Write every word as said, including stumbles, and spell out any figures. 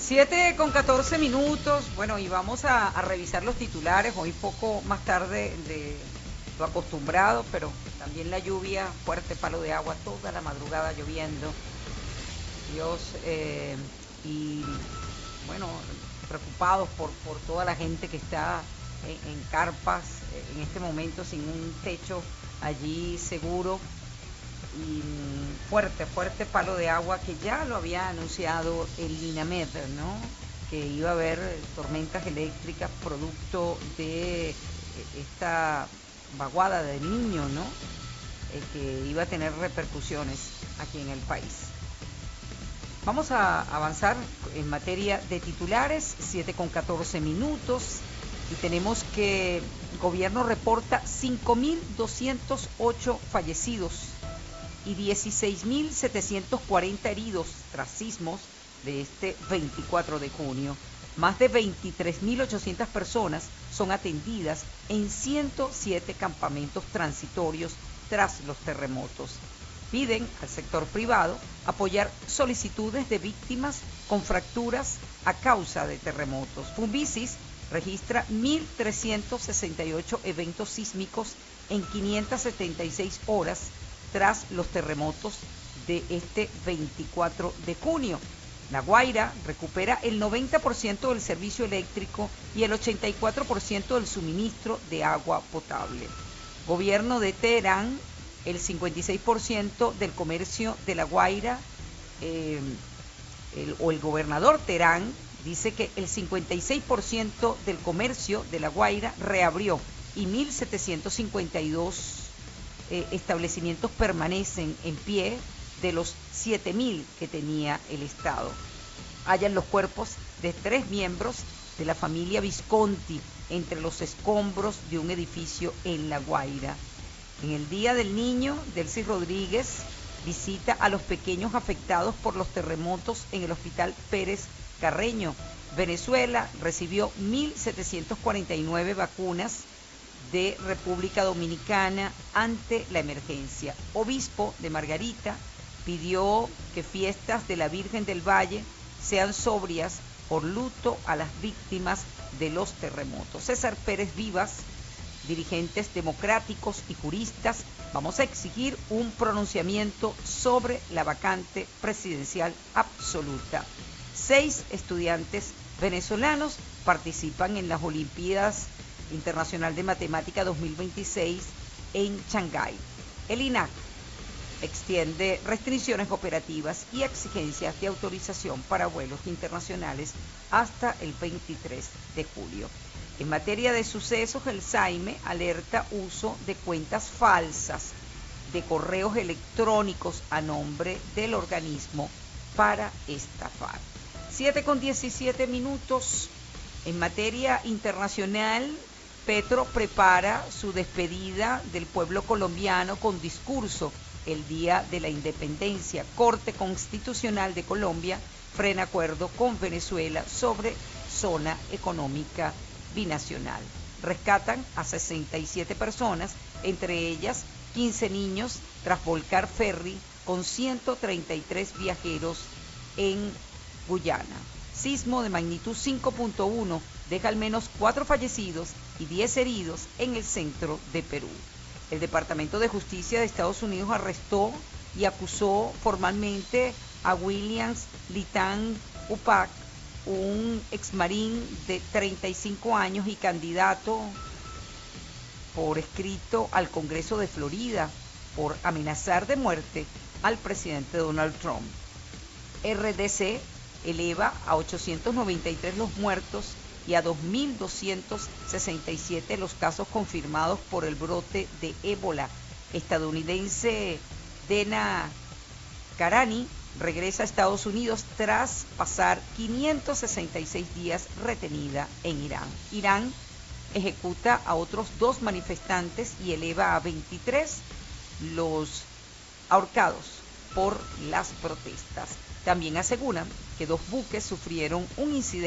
Siete con catorce minutos, bueno, y vamos a, a revisar los titulares, hoy poco más tarde de lo acostumbrado, pero también la lluvia, fuerte palo de agua, toda la madrugada lloviendo. Dios, eh, y bueno, preocupados por, por toda la gente que está en, en carpas eh, en este momento sin un techo allí seguro. Y fuerte, fuerte palo de agua que ya lo había anunciado el INAMED, ¿no? Que iba a haber tormentas eléctricas producto de esta vaguada de niño, ¿no? Eh, que iba a tener repercusiones aquí en el país. Vamos a avanzar en materia de titulares, siete con catorce minutos, y tenemos que el gobierno reporta cinco mil doscientos ocho fallecidos y dieciséis mil setecientos cuarenta heridos tras sismos de este veinticuatro de junio. Más de veintitrés mil ochocientas personas son atendidas en ciento siete campamentos transitorios tras los terremotos. Piden al sector privado apoyar solicitudes de víctimas con fracturas a causa de terremotos. Fumbisis registra mil trescientos sesenta y ocho eventos sísmicos en quinientas setenta y seis horas tras los terremotos de este veinticuatro de junio. La Guaira recupera el noventa por ciento del servicio eléctrico y el ochenta y cuatro por ciento del suministro de agua potable. Gobierno de Teherán, el cincuenta y seis por ciento del comercio de La Guaira, eh, el, o el gobernador Teherán dice que el cincuenta y seis por ciento del comercio de La Guaira reabrió y mil setecientos cincuenta y dos Eh, establecimientos permanecen en pie de los siete mil que tenía el Estado. Hallan los cuerpos de tres miembros de la familia Visconti entre los escombros de un edificio en La Guaira. En el Día del Niño, Delcy Rodríguez visita a los pequeños afectados por los terremotos en el Hospital Pérez Carreño. Venezuela recibió mil setecientas cuarenta y nueve vacunas de República Dominicana ante la emergencia. Obispo de Margarita pidió que fiestas de la Virgen del Valle sean sobrias por luto a las víctimas de los terremotos. César Pérez Vivas, dirigentes democráticos y juristas, vamos a exigir un pronunciamiento sobre la vacante presidencial absoluta. Seis estudiantes venezolanos participan en las Olimpiadas Internacional de Matemática dos mil veintiséis en Shanghái. El I N A C extiende restricciones operativas y exigencias de autorización para vuelos internacionales hasta el veintitrés de julio. En materia de sucesos, el SAIME alerta uso de cuentas falsas de correos electrónicos a nombre del organismo para estafar. siete con diecisiete minutos. En materia internacional, Petro prepara su despedida del pueblo colombiano con discurso el día de la independencia. Corte Constitucional de Colombia frena acuerdo con Venezuela sobre zona económica binacional. Rescatan a sesenta y siete personas, entre ellas quince niños, tras volcar ferry con ciento treinta y tres viajeros en Guyana. Sismo de magnitud cinco punto uno deja al menos cuatro fallecidos y diez heridos en el centro de Perú. El Departamento de Justicia de Estados Unidos arrestó y acusó formalmente a Williams Litán Upac, un exmarín de treinta y cinco años y candidato por escrito al Congreso de Florida, por amenazar de muerte al presidente Donald Trump. R D C eleva a ochocientos noventa y tres los muertos y a dos mil doscientos sesenta y siete los casos confirmados por el brote de ébola. Estadounidense Dena Karani regresa a Estados Unidos tras pasar quinientos sesenta y seis días retenida en Irán. Irán ejecuta a otros dos manifestantes y eleva a veintitrés los ahorcados por las protestas. También aseguran que dos buques sufrieron un incidente